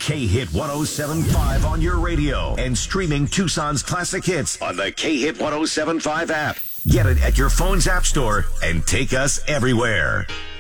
K-Hit 107.5 on your radio and streaming Tucson's classic hits on the K-Hit 107.5 app. Get it at your phone's app store and take us everywhere.